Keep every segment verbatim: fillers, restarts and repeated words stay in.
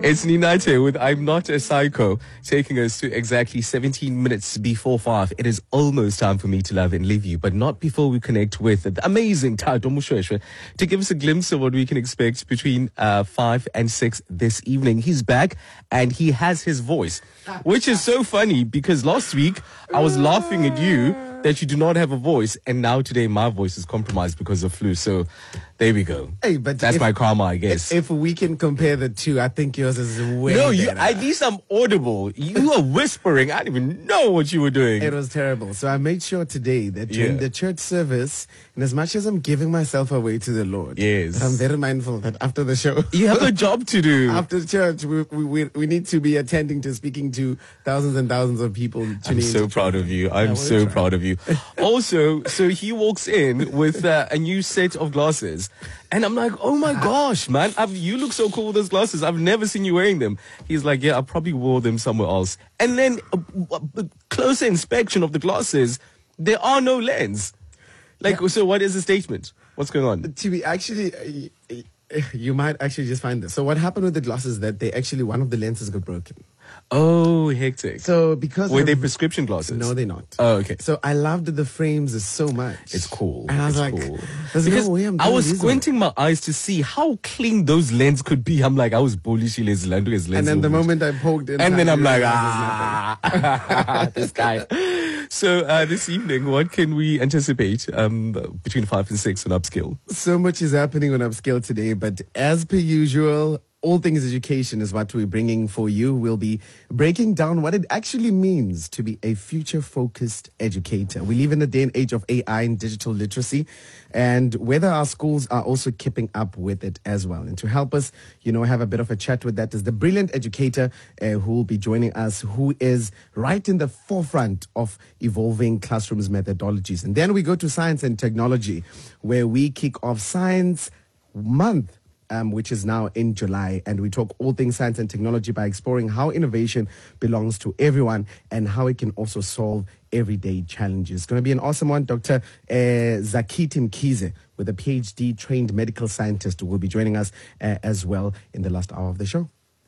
It's Ninate with I'm Not a Psycho, taking us to exactly seventeen minutes before five. It is almost time for me to love and leave you, but not before we connect with the amazing Tato Mushweshwe to give us a glimpse of what we can expect between uh, five and six this evening. He's back and he has his voice, which is so funny because last week I was laughing at you that you do not have a voice, and now today my voice is compromised because of flu. So there we go. Hey, but that's if, my karma, I guess. If we can compare the two, I think yours is way No, you, better. at least I'm audible. You were whispering. I didn't even know what you were doing. It was terrible. So I made sure today that during Yeah. the church service, and as much as I'm giving myself away to the Lord, Yes. that I'm very mindful that after the show, You have a job to do. after church, we, we we need to be attending to speaking to thousands and thousands of people. I'm tuning so into proud church. of you. I'm we'll so try. proud of you. Also, so he walks in with uh, a new set of glasses. And I'm like, oh my gosh, man, I've, you look so cool with those glasses. I've never seen you wearing them. He's like, yeah, I probably wore them somewhere else. And then a, a, a closer inspection of the glasses, there are no lens. Like, Yeah. so what is the statement? What's going on? To be actually, uh, you might actually just find this. So what happened with the glasses that they actually, one of the lenses got broken. Oh, hectic. So because Were of- they prescription glasses? No, they're not. Oh, okay. So I loved the frames so much. It's cool. And I was It's like, cool. there's Because no way I'm I gonna was use them. squinting my eyes to see how clean those lenses could be. I'm like, I was bullish as lens. And then the moment I poked in, And then I'm like, ah. ah, this guy. So uh, this evening, what can we anticipate um, between five and six on Upskill? So much is happening on Upscale today, but as per usual, all things education is what we're bringing for you. We'll be breaking down what it actually means to be a future-focused educator. We live in a day and age of A I and digital literacy, and whether our schools are also keeping up with it as well. And to help us, you know, have a bit of a chat with that is the brilliant educator uh, who will be joining us, who is right in the forefront of evolving classrooms methodologies. And then we go to science and technology, where we kick off Science Month. Um, which is now in July, and we talk all things science and technology by exploring how innovation belongs to everyone and how it can also solve everyday challenges. It's going to be an awesome one. Doctor Uh, Zakiti Mkhize, with a P H D trained medical scientist, will be joining us uh, as well in the last hour of the show.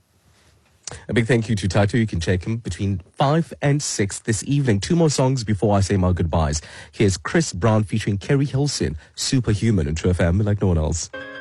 A big thank you to Tato. You can check him between five and six this evening. Two more songs before I say my goodbyes. Here's Chris Brown featuring Kerry Hilson, Superhuman, on True F M like no one else.